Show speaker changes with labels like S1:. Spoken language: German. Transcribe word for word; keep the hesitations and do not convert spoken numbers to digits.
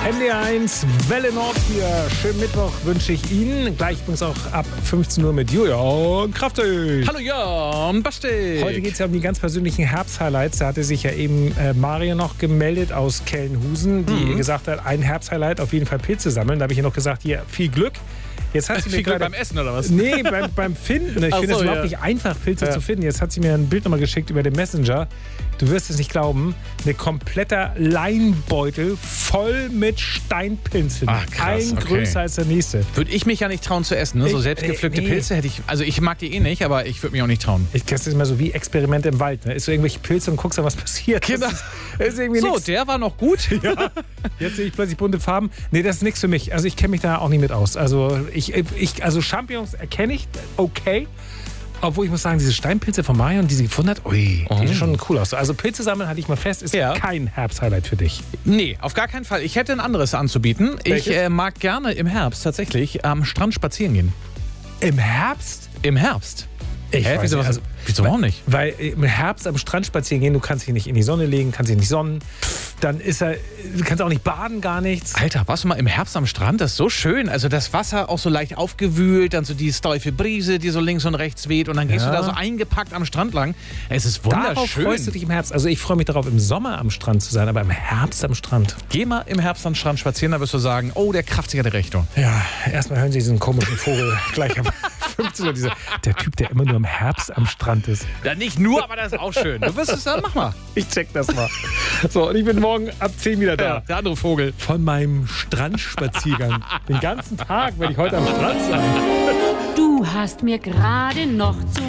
S1: N D eins, Welle Nord hier. Schönen Mittwoch wünsche ich Ihnen. Gleich übrigens auch ab fünfzehn Uhr mit Julian Kraftig.
S2: Hallo Jan, Basti.
S1: Heute geht es ja um die ganz persönlichen Herbst-Highlights. Da hatte sich ja eben äh, Mario noch gemeldet aus Kellenhusen, die
S2: Mhm.
S1: gesagt hat, ein Herbst-Highlight auf jeden Fall Pilze sammeln. Da habe ich ihr noch gesagt, hier, viel Glück. Jetzt hat sie mir
S2: Viel Glück
S1: gerade,
S2: beim Essen, oder was?
S1: Nee, beim, beim Finden. Ich
S2: Ach
S1: finde es
S2: so,
S1: überhaupt
S2: ja.
S1: nicht einfach, Pilze
S2: Ja.
S1: zu finden. Jetzt hat sie mir ein Bild nochmal geschickt über den Messenger. Du wirst es nicht glauben. Ein kompletter Leinbeutel voll mit Steinpilzen.
S2: Ach, krass,
S1: Ein
S2: okay.
S1: größer als der nächste.
S2: Würde ich mich ja nicht trauen zu essen, ne? So
S1: Ich-
S2: selbstgepflückte
S1: nee.
S2: Pilze hätte ich. Also ich mag die eh nicht, aber ich würde mich auch nicht trauen.
S1: Ich, das ist immer so wie Experimente im Wald. Ne? Isst du irgendwelche Pilze und guckst dann, was passiert.
S2: Genau.
S1: Das ist, das ist irgendwie
S2: So,
S1: nix.
S2: der war noch gut.
S1: Ja, jetzt sehe ich plötzlich bunte Farben. Nee, das ist nichts für mich. Also ich kenne mich da auch nicht mit aus. Also ich, ich also Champignons erkenne ich, okay. Obwohl ich muss sagen, diese Steinpilze von Marion, die sie gefunden hat, ui, die sehen schon cool aus. Also Pilze sammeln, hatte ich mal fest, ist
S2: Ja.
S1: kein Herbst-Highlight für dich.
S2: Nee, auf gar keinen Fall. Ich hätte ein anderes anzubieten.
S1: Welches?
S2: Ich äh, mag gerne im Herbst tatsächlich am Strand spazieren gehen.
S1: Im Herbst?
S2: Im Herbst.
S1: Ich
S2: Hä?
S1: weiß
S2: Wieso,
S1: nicht,
S2: was,
S1: also-
S2: wieso auch nicht?
S1: Weil im Herbst am Strand spazieren gehen, du kannst dich nicht in die Sonne legen, kannst dich nicht sonnen. Dann ist er, du kannst auch nicht baden, gar nichts.
S2: Alter, warst du mal im Herbst am Strand? Das ist so schön. Also das Wasser auch so leicht aufgewühlt, dann so die steife Brise, die so links und rechts weht und dann gehst
S1: Ja.
S2: du da so eingepackt am Strand lang. Es ist
S1: Darauf
S2: wunderschön.
S1: freust du dich im Herbst. Also ich freue mich darauf, im Sommer am Strand zu sein, aber im Herbst am Strand.
S2: Geh mal im Herbst am Strand spazieren, da wirst du sagen, oh, der kraft sich ja die Richtung.
S1: Ja, erstmal hören Sie diesen komischen Vogel gleich am fünfzehn Uhr. Dieser, der Typ, der immer nur im Herbst am Strand ist.
S2: Ja, nicht nur, aber das ist auch schön. Du wirst es dann, mach mal.
S1: Ich check das mal. So, und ich bin morgen ab zehn wieder da.
S2: Ja, der andere Vogel.
S1: Von meinem Strandspaziergang. Den ganzen Tag werde ich heute am Strand sein.
S3: Du hast mir gerade noch zu